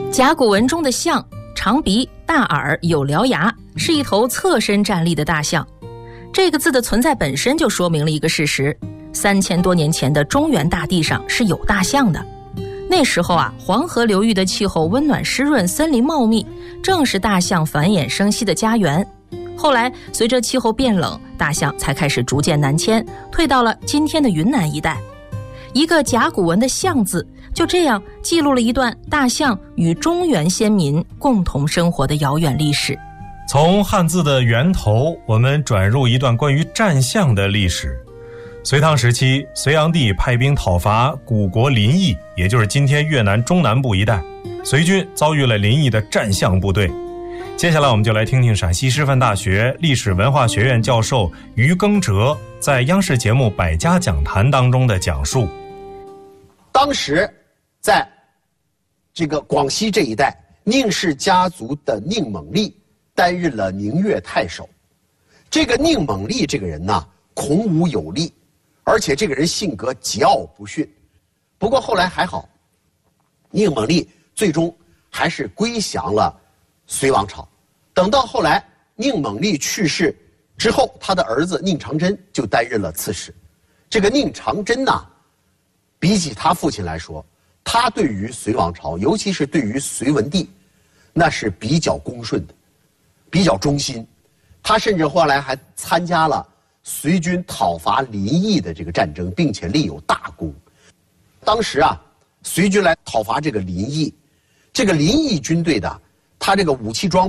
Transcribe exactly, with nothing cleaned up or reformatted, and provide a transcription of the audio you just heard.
甲骨文中的象，长鼻、大耳、有獠牙，是一头侧身站立的大象。这个字的存在本身就说明了一个事实：三千多年前的中原大地上是有大象的。那时候啊，黄河流域的气候温暖湿润，森林茂密，正是大象繁衍生息的家园。后来随着气候变冷，大象才开始逐渐南迁，退到了今天的云南一带。一个甲骨文的象字，就这样记录了一段大象与中原先民共同生活的遥远历史。 从汉字的源头，我们转入一段关于战象的历史。隋唐时期，隋炀帝派兵讨伐古国临邑，也就是今天越南中南部一带，隋军遭遇了临邑的战象部队。接下来我们就来听听陕西师范大学历史文化学院教授于耕哲在央视节目《百家讲坛》当中的讲述。 当时在这个广西这一带，宁氏家族的宁猛力担任了宁越太守。这个宁猛力这个人呢，孔武有力，而且这个人性格桀骜不驯。不过后来还好，宁猛力最终还是归降了隋王朝。等到后来宁猛力去世之后，他的儿子宁长真就担任了刺史。这个宁长真呢，比起他父亲来说，他对于隋王朝，尤其是对于隋文帝，那是比较恭顺的，比较忠心。他甚至后来还参加了隋军讨伐临邑的这个战争，并且立有大功。当时啊，隋军来讨伐这个临邑，这个临邑军队的他这个武器装